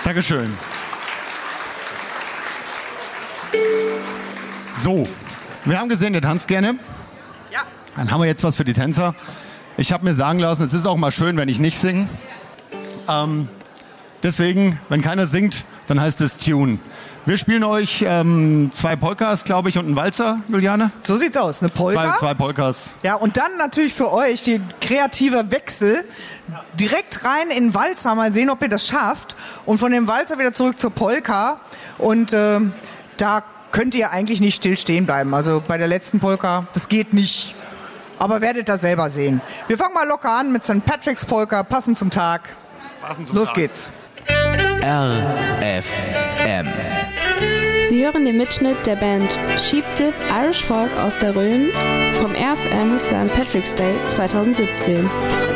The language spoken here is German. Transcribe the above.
Dankeschön. So, wir haben gesehen, ihr tanzt gerne. Ja. Dann haben wir jetzt was für die Tänzer. Ich habe mir sagen lassen, es ist auch mal schön, wenn ich nicht singe. Deswegen, wenn keiner singt, dann heißt es Tune. Wir spielen euch 2 Polkas, glaube ich, und einen Walzer, Juliane. So sieht's aus, eine Polka. Zwei Polkas. Ja, und dann natürlich für euch die kreative Wechsel. Direkt rein in den Walzer, mal sehen, ob ihr das schafft. Und von dem Walzer wieder zurück zur Polka. Und da könnt ihr eigentlich nicht still stehen bleiben. Also bei der letzten Polka, das geht nicht. Aber werdet das selber sehen. Wir fangen mal locker an mit St. Patrick's Polka, passend zum Tag. Los geht's. RFM. Sie hören den Mitschnitt der Band Sheep Dip Irish Folk aus der Rhön vom RFM St. Patrick's Day 2017.